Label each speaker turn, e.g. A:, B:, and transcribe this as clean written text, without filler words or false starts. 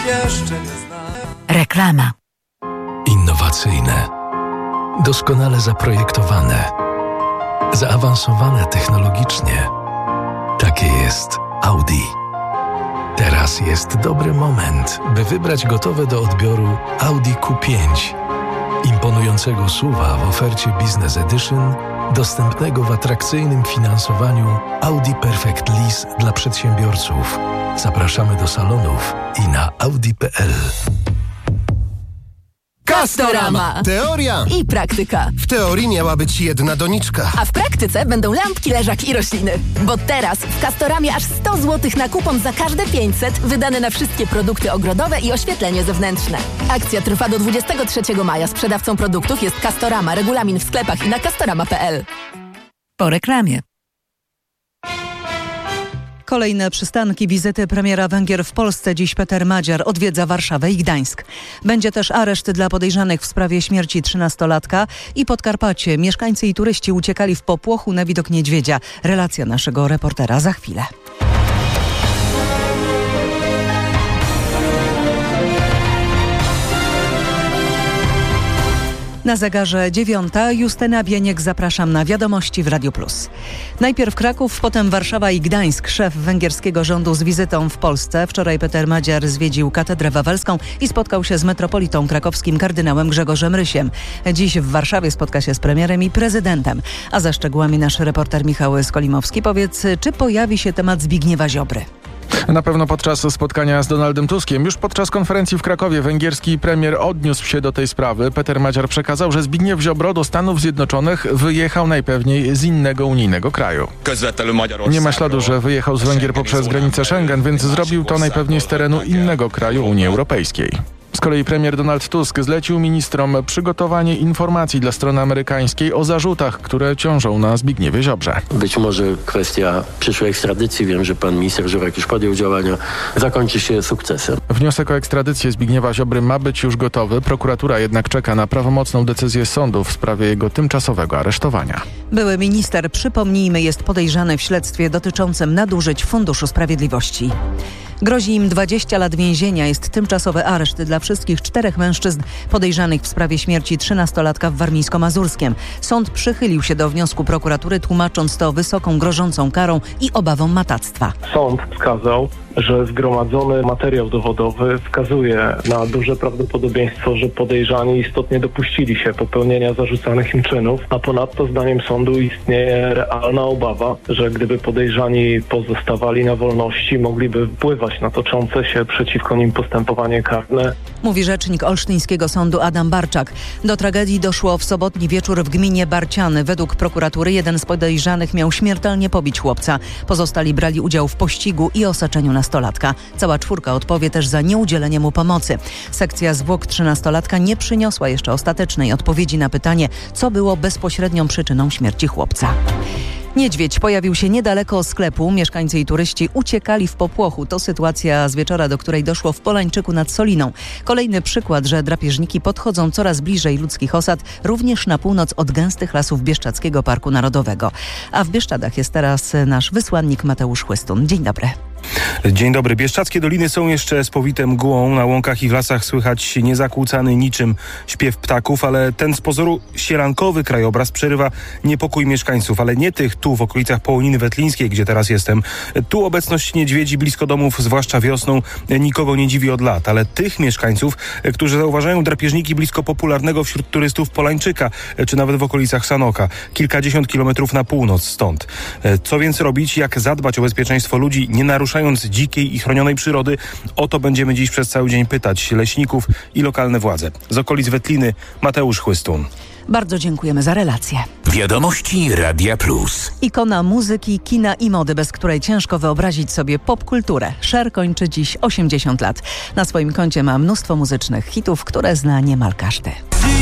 A: jeszcze nie znam.
B: Reklama.
C: Innowacyjne, doskonale zaprojektowane, zaawansowane technologicznie. Takie jest Audi. Teraz jest dobry moment, by wybrać gotowe do odbioru Audi Q5. Imponującego SUV-a w ofercie Business Edition, dostępnego w atrakcyjnym finansowaniu Audi Perfect Lease dla przedsiębiorców. Zapraszamy do salonów i na audi.pl.
D: Castorama.
E: Teoria
D: I praktyka.
E: W teorii miała być jedna doniczka.
D: A w praktyce będą lampki, leżaki i rośliny. Bo teraz w Castoramie aż 100 zł na kupon za każde 500 wydane na wszystkie produkty ogrodowe i oświetlenie zewnętrzne. Akcja trwa do 23 maja. Sprzedawcą produktów jest Castorama. Regulamin w sklepach i na castorama.pl.
B: Po reklamie.
F: Kolejne przystanki wizyty premiera Węgier w Polsce. Dziś Peter Madziar odwiedza Warszawę i Gdańsk. Będzie też areszt dla podejrzanych w sprawie śmierci 13-latka i Podkarpacie. Mieszkańcy i turyści uciekali w popłochu na widok niedźwiedzia. Relacja naszego reportera za chwilę. Na zegarze 9. Justyna Bieniek, zapraszam na wiadomości w Radio Plus. Najpierw Kraków, potem Warszawa i Gdańsk. Szef węgierskiego rządu z wizytą w Polsce. Wczoraj Peter Madziar zwiedził Katedrę Wawelską i spotkał się z metropolitą krakowskim kardynałem Grzegorzem Rysiem. Dziś w Warszawie spotka się z premierem i prezydentem. A za szczegółami nasz reporter Michał Skolimowski. Powiedz, czy pojawi się temat Zbigniewa Ziobry?
G: Na pewno podczas spotkania z Donaldem Tuskiem. Już podczas konferencji w Krakowie węgierski premier odniósł się do tej sprawy. Peter Madziar przekazał, że Zbigniew Ziobro do Stanów Zjednoczonych wyjechał najpewniej z innego unijnego kraju. Nie ma śladu, że wyjechał z Węgier poprzez granicę Schengen, więc zrobił to najpewniej z terenu innego kraju Unii Europejskiej. Z kolei premier Donald Tusk zlecił ministrom przygotowanie informacji dla strony amerykańskiej o zarzutach, które ciążą na Zbigniewie Ziobrze.
H: Być może kwestia przyszłej ekstradycji, wiem, że pan minister Żurek już podjął działania, zakończy się sukcesem.
G: Wniosek o ekstradycję Zbigniewa Ziobry ma być już gotowy. Prokuratura jednak czeka na prawomocną decyzję sądu w sprawie jego tymczasowego aresztowania.
F: Były minister, przypomnijmy, jest podejrzany w śledztwie dotyczącym nadużyć Funduszu Sprawiedliwości. Grozi im 20 lat więzienia. Jest tymczasowy areszt dla wszystkich 4 mężczyzn podejrzanych w sprawie śmierci 13-latka w Warmińsko-Mazurskiem. Sąd przychylił się do wniosku prokuratury, tłumacząc to wysoką, grożącą karą i obawą matactwa.
I: Sąd wskazał, że zgromadzony materiał dowodowy wskazuje na duże prawdopodobieństwo, że podejrzani istotnie dopuścili się popełnienia zarzucanych im czynów, a ponadto zdaniem sądu istnieje realna obawa, że gdyby podejrzani pozostawali na wolności, mogliby wpływać na toczące się przeciwko nim postępowanie karne.
F: Mówi rzecznik olsztyńskiego sądu Adam Barczak. Do tragedii doszło w sobotni wieczór w gminie Barciany. Według prokuratury jeden z podejrzanych miał śmiertelnie pobić chłopca. Pozostali brali udział w pościgu i osaczeniu nastolatka. Cała 4 odpowie też za nieudzielenie mu pomocy. Sekcja zwłok 13-latka nie przyniosła jeszcze ostatecznej odpowiedzi na pytanie, co było bezpośrednią przyczyną śmierci chłopca. Niedźwiedź pojawił się niedaleko sklepu. Mieszkańcy i turyści uciekali w popłochu. To sytuacja z wieczora, do której doszło w Polańczyku nad Soliną. Kolejny przykład, że drapieżniki podchodzą coraz bliżej ludzkich osad, również na północ od gęstych lasów Bieszczadzkiego Parku Narodowego. A w Bieszczadach jest teraz nasz wysłannik Mateusz Chłystun. Dzień dobry.
J: Dzień dobry. Bieszczadzkie doliny są jeszcze spowite mgłą. Na łąkach i w lasach słychać niezakłócany niczym śpiew ptaków, ale ten z pozoru sierankowy krajobraz przerywa niepokój mieszkańców, ale nie tych tu w okolicach Połoniny Wetlińskiej, gdzie teraz jestem. Tu obecność niedźwiedzi blisko domów, zwłaszcza wiosną, nikogo nie dziwi od lat, ale tych mieszkańców, którzy zauważają drapieżniki blisko popularnego wśród turystów Polańczyka, czy nawet w okolicach Sanoka, kilkadziesiąt kilometrów na północ stąd. Co więc robić? Jak zadbać o bezpieczeństwo ludzi, nie naruszając dzikiej i chronionej przyrody? O to będziemy dziś przez cały dzień pytać leśników i lokalne władze. Z okolic Wetliny Mateusz Chłystun.
F: Bardzo dziękujemy za relację.
B: Wiadomości Radia Plus.
F: Ikona muzyki, kina i mody, bez której ciężko wyobrazić sobie popkulturę. Cher kończy dziś 80 lat. Na swoim koncie ma mnóstwo muzycznych hitów, które zna niemal każdy.